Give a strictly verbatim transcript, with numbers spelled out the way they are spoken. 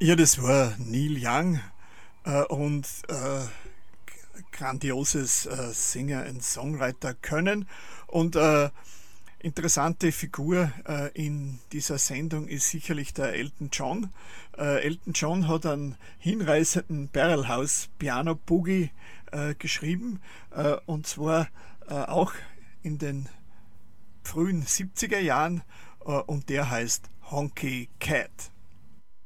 Ja, das war Neil Young äh, und äh, grandioses äh, Singer- und Songwriter können. Und äh, interessante Figur äh, in dieser Sendung ist sicherlich der Elton John. Äh, Elton John hat einen hinreißenden Barrelhouse Piano Boogie äh, geschrieben, äh, und zwar äh, auch in den frühen siebziger Jahren, äh, und der heißt Honky Cat.